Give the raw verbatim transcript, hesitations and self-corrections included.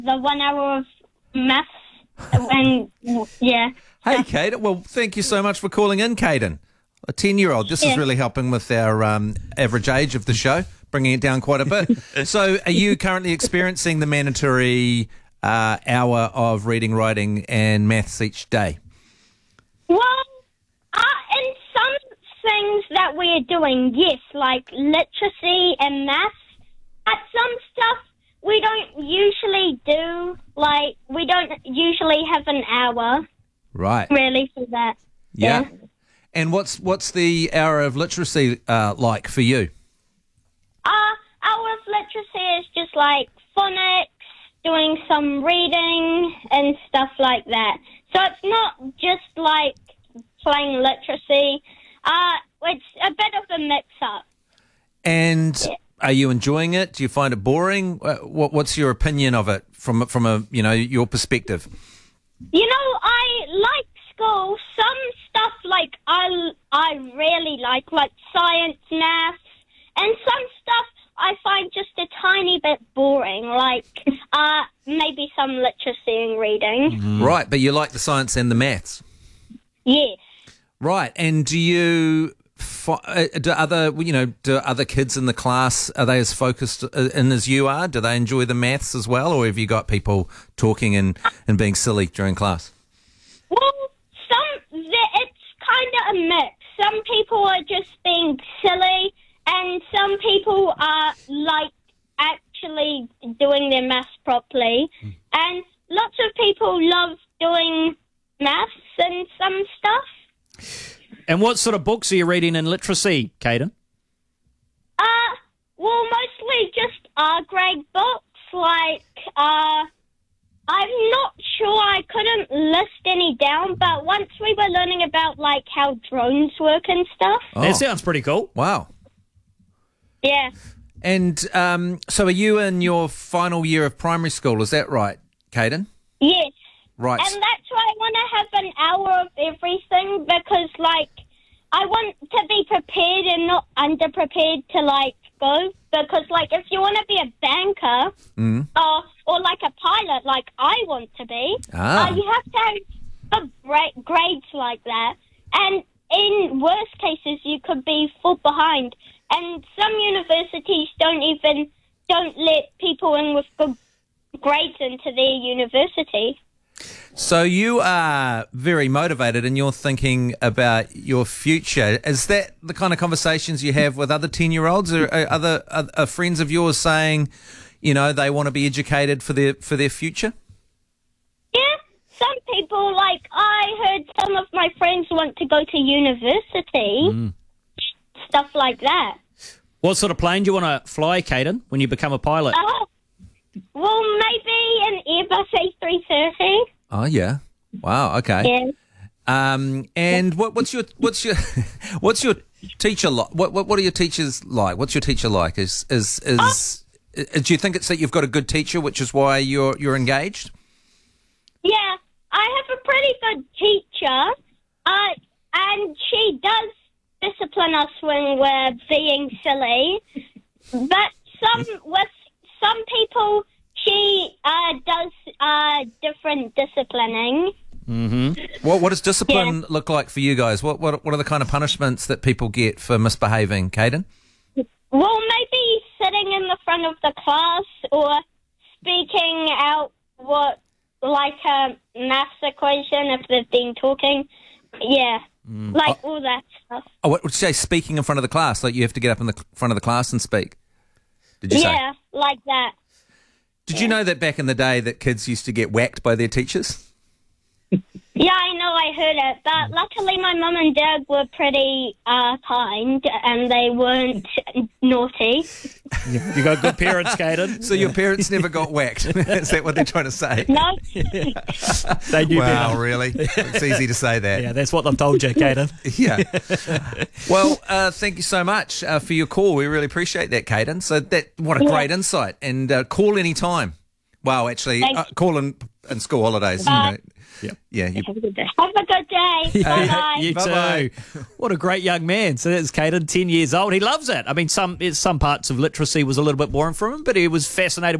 the one hour of maths. And, yeah. Hey, Caden. Well, thank you so much for calling in, Caden. A ten-year-old. This Yeah. is really helping with our um, average age of the show, bringing it down quite a bit. So are you currently experiencing the mandatory uh, hour of reading, writing and maths each day? Well, uh, in some things that we're doing, yes, like literacy and maths. At some stuff, we don't usually do, like, we don't usually have an hour, Right. really, for that. Yeah. Yeah. And what's what's the hour of literacy uh, like for you? Uh, hour of literacy is just like phonics, doing some reading and stuff like that. So it's not just like playing literacy. Uh, it's a bit of a mix-up. And Yeah. are you enjoying it? Do you find it boring? Uh, What, what's your opinion of it from from a you know your perspective? You know, I like school. Some stuff like I, I really like, like science, maths, and some stuff I find just a tiny bit boring, like uh, maybe some literacy and reading. Right, but you like the science and the maths. Yes. Right, and do you fo- uh, do other you know do other kids in the class, are they as focused uh, in as you are? Do they enjoy the maths as well, or have you got people talking and, and being silly during class? Well, some it's kind of a mix. Some people are just being silly, and some people are like actually doing their maths properly. And lots of people love doing maths and some stuff. And what sort of books are you reading in literacy, Caden? Uh, well, mostly just R grade books. Like, uh, I'm not sure. I couldn't list any down, but once we were learning about like how drones work and stuff. Oh. That sounds pretty cool. Wow. Yeah. And um, so are you in your final year of primary school, is that right, Caden? Yes. Right. And that's why I want to have an hour of everything because, like, I want to be prepared and not underprepared to, like, go. Because, like, if you want to be a banker Mm. or, or, like, a pilot, like I want to be, Ah. uh, you have to have good gra- grades like that. And in worst cases, you could be fall behind. And some universities don't even, don't let people in with good grades into their university. So you are very motivated and you're thinking about your future. Is that the kind of conversations you have with other ten-year-olds or are other are, are friends of yours saying, you know, they want to be educated for their for their future? Yeah, some people, like, I heard some of my friends want to go to university, stuff like that. What sort of plane do you want to fly, Caden, when you become a pilot? Oh, well, maybe an Airbus A three thirty. Oh yeah. Wow, okay. Yeah. Um and what what's your what's your what's your teacher like? What, what what are your teachers like? What's your teacher like? Is is is uh, do you think it's that you've got a good teacher, which is why you're you're engaged? Yeah, I have a pretty good teacher, uh, and she does discipline us when we're being silly. But some with some people, she uh, does uh, different disciplining. Mm-hmm. What what does discipline Yeah. look like for you guys? What what what are the kind of punishments that people get for misbehaving, Caden? Well, maybe sitting in the front of the class or speaking out what, like a maths equation if they've been talking. Yeah, like all that stuff. Oh, what would you say? Speaking in front of the class, like you have to get up in the front of the class and speak. Did you say? Yeah, like that. Did you know that back in the day that kids used to get whacked by their teachers? Yeah, I know, I heard it, but luckily my mum and dad were pretty uh, kind and they weren't naughty. You got good parents, Caden. So your parents never got whacked? Is that what they're trying to say? No? They knew Wow, better. really? It's easy to say that. Yeah, that's what they've told you, Caden. Yeah. Well, uh, thank you so much uh, for your call. We really appreciate that, Caden. So that what a Yeah. great insight. And uh, call any time. Well, actually, Thank uh, call in, in school holidays. Bye. You know. Yep. Yeah. You, Have a good day. Have a good day. Bye-bye. You Bye-bye. too. What a great young man. So that's Caden, ten years old. He loves it. I mean, some some parts of literacy was a little bit boring for him, but he was fascinated